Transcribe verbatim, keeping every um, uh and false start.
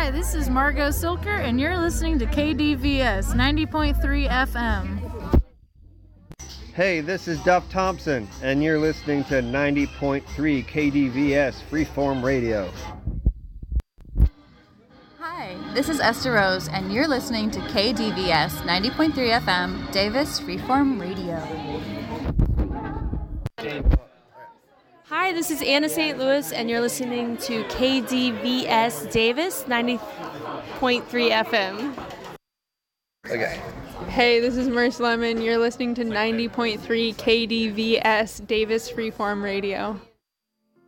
Hi, this is Margot Silker, and you're listening to K D V S ninety point three F M. Hey, this is Duff Thompson, and you're listening to ninety point three K D V S Freeform Radio. Hi, this is Esther Rose, and you're listening to K D V S ninety point three F M Davis Freeform Radio. Hi, this is Anna Saint Louis, and you're listening to K D V S Davis ninety point three F M. Okay. Hey, this is Merce Lemon. You're listening to ninety point three K D V S Davis Freeform Radio.